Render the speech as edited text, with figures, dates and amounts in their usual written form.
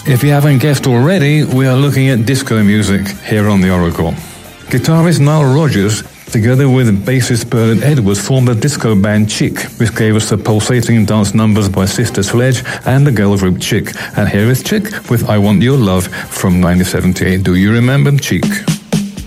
If you haven't guessed already, we are looking at disco music here on The Oracle. Guitarist Nile Rodgers, together with bassist Bernard Edwards, formed the disco band Chic, which gave us the pulsating dance numbers by Sister Sledge and the girl group Chic. And here is Chic with I Want Your Love from 1978. Do you remember Chic?